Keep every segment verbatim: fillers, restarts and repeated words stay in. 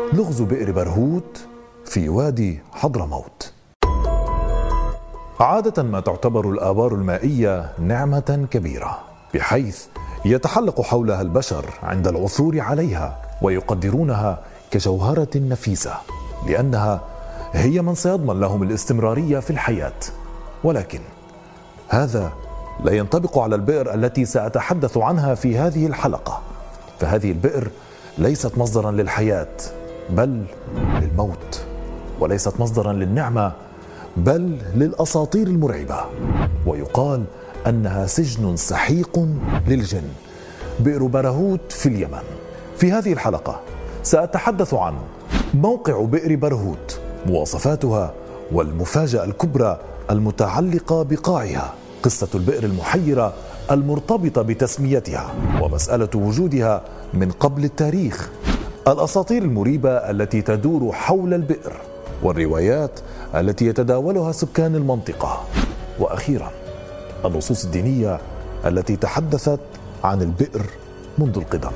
لغز بئر برهوت في وادي حضرموت. عادة ما تعتبر الآبار المائية نعمة كبيرة، بحيث يتحلق حولها البشر عند العثور عليها ويقدرونها كجوهرة نفيسة، لأنها هي من سيضمن لهم الاستمرارية في الحياة. ولكن هذا لا ينطبق على البئر التي سأتحدث عنها في هذه الحلقة، فهذه البئر ليست مصدرا للحياة بل للموت، وليست مصدرا للنعمة بل للأساطير المرعبة. ويقال أنها سجن سحيق للجن. بئر برهوت في اليمن. في هذه الحلقة سأتحدث عن موقع بئر برهوت، مواصفاتها والمفاجأة الكبرى المتعلقة بقاعها، قصة البئر المحيرة المرتبطة بتسميتها ومسألة وجودها من قبل التاريخ، الأساطير المريبة التي تدور حول البئر، والروايات التي يتداولها سكان المنطقة، وأخيرا النصوص الدينية التي تحدثت عن البئر منذ القدم.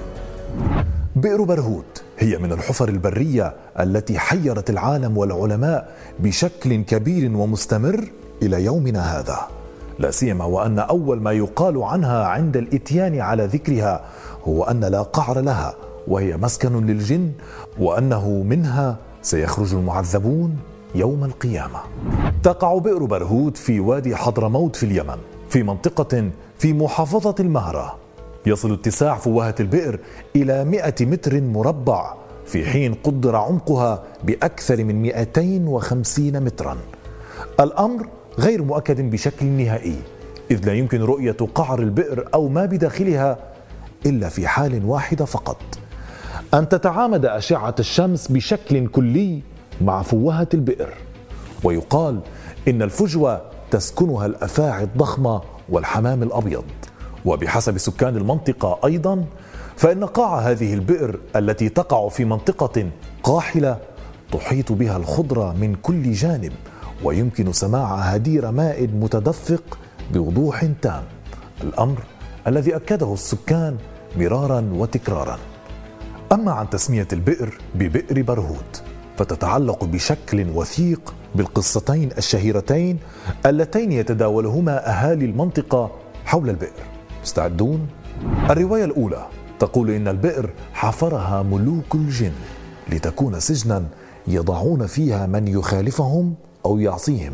بئر برهوت هي من الحفر البرية التي حيرت العالم والعلماء بشكل كبير ومستمر إلى يومنا هذا، لا سيما وأن أول ما يقال عنها عند الإتيان على ذكرها هو أن لا قعر لها، وهي مسكن للجن، وأنه منها سيخرج المعذبون يوم القيامة. تقع بئر برهوت في وادي حضرموت في اليمن، في منطقة في محافظة المهرة. يصل اتساع فوهة البئر إلى مئة متر مربع، في حين قدر عمقها بأكثر من مئتين وخمسين مترا. الأمر غير مؤكد بشكل نهائي، إذ لا يمكن رؤية قعر البئر أو ما بداخلها إلا في حال واحدة فقط: أن تتعامد أشعة الشمس بشكل كلي مع فوهة البئر. ويقال إن الفجوة تسكنها الأفاعي الضخمة والحمام الأبيض. وبحسب سكان المنطقة أيضا، فإن قاع هذه البئر التي تقع في منطقة قاحلة تحيط بها الخضرة من كل جانب، ويمكن سماع هدير ماء متدفق بوضوح تام، الأمر الذي أكده السكان مرارا وتكرارا. أما عن تسمية البئر ببئر برهوت، فتتعلق بشكل وثيق بالقصتين الشهيرتين اللتين يتداولهما أهالي المنطقة حول البئر. مستعدون؟ الرواية الأولى تقول إن البئر حفرها ملوك الجن لتكون سجنا يضعون فيها من يخالفهم أو يعصيهم.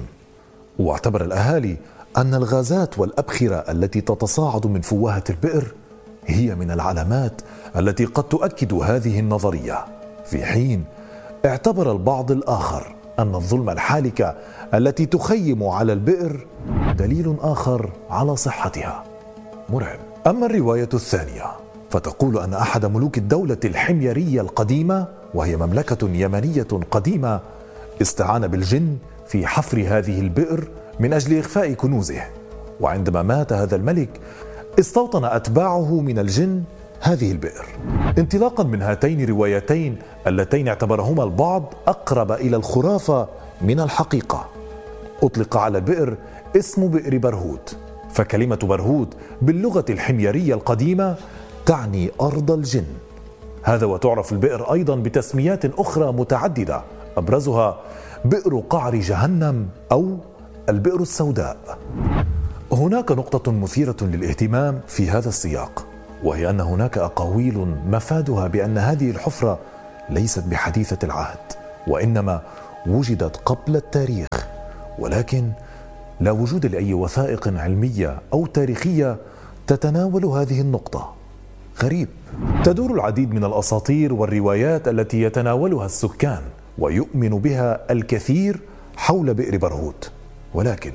واعتبر الأهالي أن الغازات والأبخرة التي تتصاعد من فوهة البئر هي من العلامات التي قد تؤكد هذه النظرية، في حين اعتبر البعض الآخر أن الظلمة الحالكة التي تخيم على البئر دليل آخر على صحتها. مرعب. أما الرواية الثانية فتقول أن أحد ملوك الدولة الحميرية القديمة، وهي مملكة يمنية قديمة، استعان بالجن في حفر هذه البئر من أجل إخفاء كنوزه. وعندما مات هذا الملك استوطن أتباعه من الجن هذه البئر. انطلاقا من هاتين الروايتين اللتين اعتبرهما البعض أقرب إلى الخرافة من الحقيقة، أطلق على البئر اسم بئر برهوت. فكلمة برهوت باللغة الحميرية القديمة تعني أرض الجن. هذا وتعرف البئر أيضا بتسميات أخرى متعددة، أبرزها بئر قعر جهنم أو البئر السوداء. هناك نقطة مثيرة للاهتمام في هذا السياق، وهي أن هناك أقاويل مفادها بأن هذه الحفرة ليست بحديثة العهد، وإنما وجدت قبل التاريخ، ولكن لا وجود لأي وثائق علمية أو تاريخية تتناول هذه النقطة. غريب. تدور العديد من الأساطير والروايات التي يتناولها السكان ويؤمن بها الكثير حول بئر برهوت، ولكن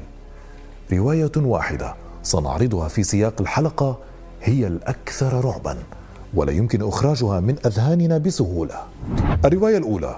رواية واحدة سنعرضها في سياق الحلقة هي الأكثر رعبا، ولا يمكن إخراجها من أذهاننا بسهولة. الرواية الأولى: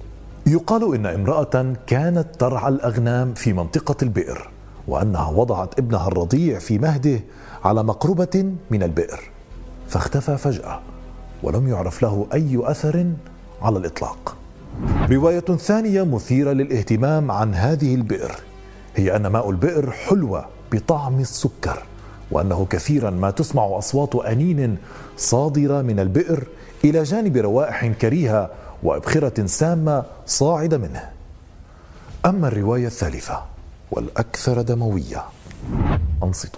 يقال إن امرأة كانت ترعى الأغنام في منطقة البئر، وأنها وضعت ابنها الرضيع في مهده على مقربة من البئر، فاختفى فجأة ولم يعرف له أي أثر على الإطلاق. رواية ثانية مثيرة للاهتمام عن هذه البئر هي أن ماء البئر حلوة بطعم السكر، وأنه كثيرا ما تسمع أصوات أنين صادرة من البئر إلى جانب روائح كريهة وأبخرة سامة صاعدة منه. أما الرواية الثالثة والأكثر دموية، أنصتوا.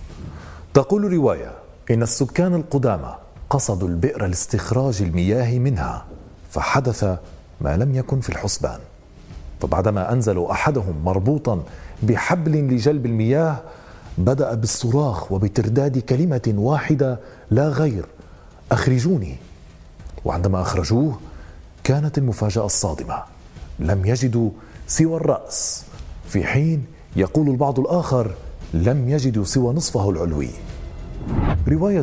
تقول رواية إن السكان القدامى قصدوا البئر لاستخراج المياه منها، فحدث ما لم يكن في الحسبان، فبعدما أنزلوا أحدهم مربوطا بحبل لجلب المياه بدأ بالصراخ وبترداد كلمة واحدة لا غير: أخرجوني. وعندما أخرجوه كانت المفاجأة الصادمة، لم يجدوا سوى الرأس، في حين يقول البعض الآخر لم يجدوا سوى نصفه العلوي. رواية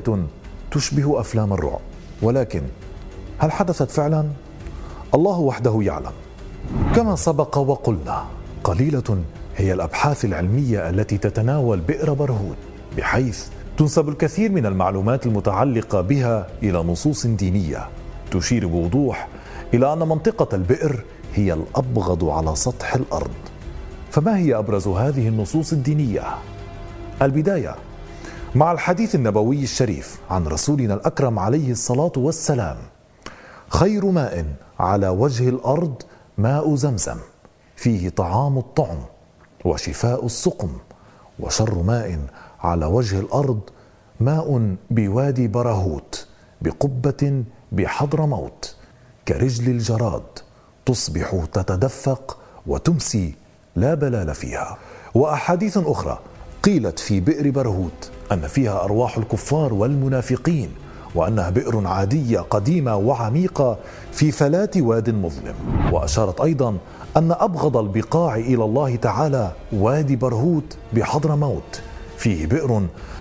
تشبه أفلام الرعب، ولكن هل حدثت فعلا؟ الله وحده يعلم. كما سبق وقلنا، قليلة هي الأبحاث العلمية التي تتناول بئر برهوت، بحيث تنسب الكثير من المعلومات المتعلقة بها إلى نصوص دينية تشير بوضوح إلى أن منطقة البئر هي الأبغض على سطح الأرض. فما هي أبرز هذه النصوص الدينية؟ البداية مع الحديث النبوي الشريف عن رسولنا الأكرم عليه الصلاة والسلام: خير ماء على وجه الأرض ماء زمزم، فيه طعام الطعم وشفاء السقم، وشر ماء على وجه الأرض ماء بوادي برهوت بقبة بحضرموت، كرجل الجراد، تصبح تتدفق وتمسي لا بلال فيها. وأحاديث أخرى قيلت في بئر برهوت أن فيها أرواح الكفار والمنافقين، وأنها بئر عادية قديمة وعميقة في فلات واد مظلم. وأشارت أيضا أن أبغض البقاع إلى الله تعالى وادي برهوت بحضرموت، فيه بئر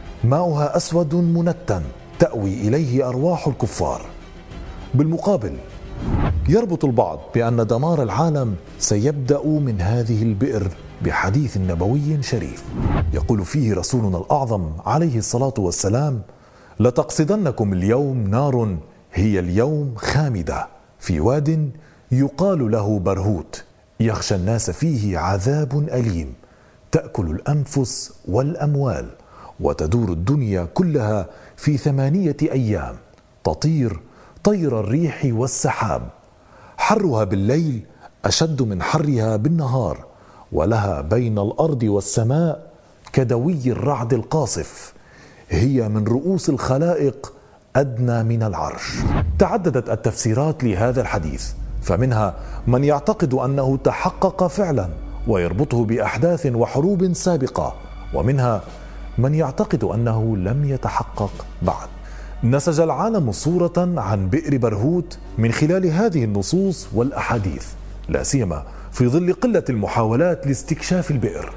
ماؤها أسود منتن تأوي إليه أرواح الكفار. بالمقابل يربط البعض بأن دمار العالم سيبدأ من هذه البئر بحديث نبوي شريف يقول فيه رسولنا الأعظم عليه الصلاة والسلام: لتقصدنكم اليوم نار هي اليوم خامدة في واد يقال له برهوت، يخشى الناس فيه عذاب أليم، تأكل الأنفس والأموال، وتدور الدنيا كلها في ثمانية أيام، تطير طير الريح والسحاب، حرها بالليل أشد من حرها بالنهار، ولها بين الأرض والسماء كدوي الرعد القاصف، هي من رؤوس الخلائق أدنى من العرش. تعددت التفسيرات لهذا الحديث، فمنها من يعتقد أنه تحقق فعلا ويربطه بأحداث وحروب سابقة، ومنها من يعتقد أنه لم يتحقق بعد. نسج العالم صورة عن بئر برهوت من خلال هذه النصوص والأحاديث، لا سيما في ظل قلة المحاولات لاستكشاف البئر،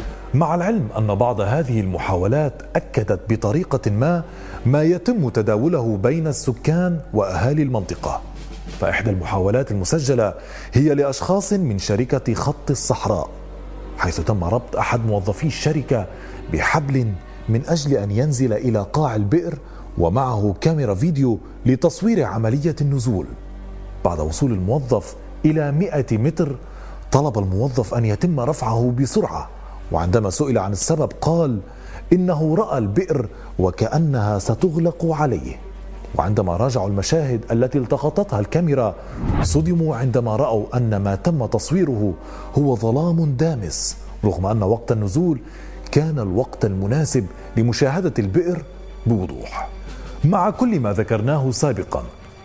مع العلم أن بعض هذه المحاولات أكدت بطريقة ما ما يتم تداوله بين السكان وأهالي المنطقة. فإحدى المحاولات المسجلة هي لأشخاص من شركة خط الصحراء، حيث تم ربط أحد موظفي الشركة بحبل من أجل أن ينزل إلى قاع البئر ومعه كاميرا فيديو لتصوير عملية النزول. بعد وصول الموظف إلى مئة متر طلب الموظف أن يتم رفعه بسرعة، وعندما سئل عن السبب قال إنه رأى البئر وكأنها ستغلق عليه. وعندما راجعوا المشاهد التي التقطتها الكاميرا صدموا عندما رأوا أن ما تم تصويره هو ظلام دامس، رغم أن وقت النزول كان الوقت المناسب لمشاهدة البئر بوضوح. مع كل ما ذكرناه سابقا،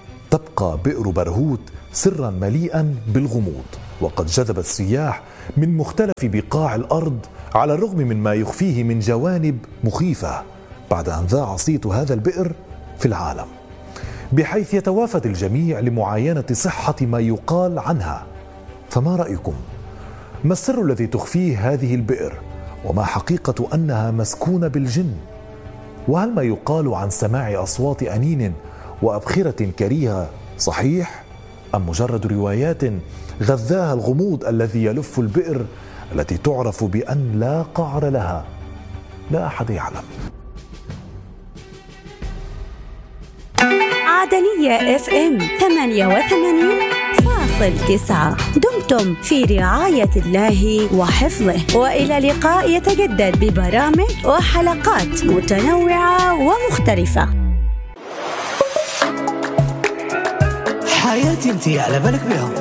تبقى بئر برهوت سرا مليئا بالغموض، وقد جذب السياح من مختلف بقاع الأرض على الرغم من ما يخفيه من جوانب مخيفة، بعد أن ذاع صيت هذا البئر في العالم، بحيث يتوافد الجميع لمعاينة صحة ما يقال عنها. فما رأيكم؟ ما السر الذي تخفيه هذه البئر؟ وما حقيقة أنها مسكونة بالجن؟ وهل ما يقال عن سماع أصوات أنين وأبخرة كريهة صحيح؟ أم مجرد روايات غذاها الغموض الذي يلف البئر التي تعرف بأن لا قعر لها؟ لا أحد يعلم. عدنية اف ام ثمانية وثمانين فاصل تسعة. دمتم في رعاية الله وحفظه، وإلى لقاء يتجدد ببرامج وحلقات متنوعة ومختلفة. حياتي انتي على بالك بهم.